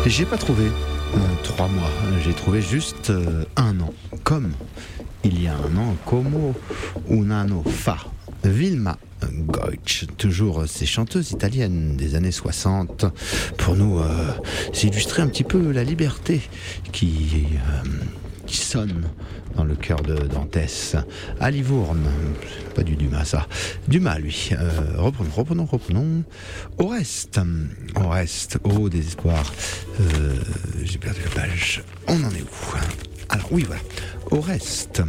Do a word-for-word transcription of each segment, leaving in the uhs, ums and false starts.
J'ai pas trouvé euh, trois mois, j'ai trouvé juste euh, un an. Comme il y a un an, como un anno fa. Vilma Goetsch, toujours ces chanteuses italiennes des années soixante, pour nous euh, illustrer un petit peu la liberté qui, euh, qui sonne dans le cœur de Dantès. À Livourne, pas du Dumas ça, Dumas lui, euh, reprenons, reprenons, reprenons, Oreste, Oreste, oh désespoir, euh, j'ai perdu la page, on en est où? Alors oui voilà, Oreste.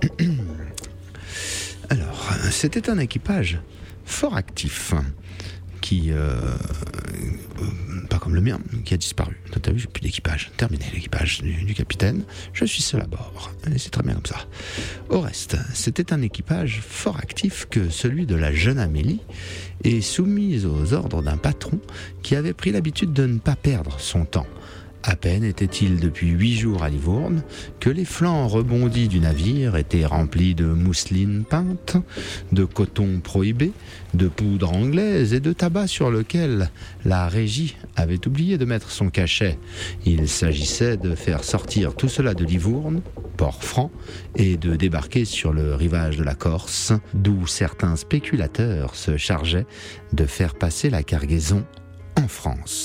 Alors, c'était un équipage fort actif qui, euh, euh, pas comme le mien, qui a disparu. T'as vu, j'ai plus d'équipage. Terminé l'équipage du, du capitaine. Je suis seul à bord. Et c'est très bien comme ça. Au reste, c'était un équipage fort actif que celui de la jeune Amélie et soumise aux ordres d'un patron qui avait pris l'habitude de ne pas perdre son temps. À peine était-il depuis huit jours à Livourne que les flancs rebondis du navire étaient remplis de mousseline peinte, de coton prohibé, de poudre anglaise et de tabac sur lequel la régie avait oublié de mettre son cachet. Il s'agissait de faire sortir tout cela de Livourne, port franc, et de débarquer sur le rivage de la Corse, d'où certains spéculateurs se chargeaient de faire passer la cargaison en France.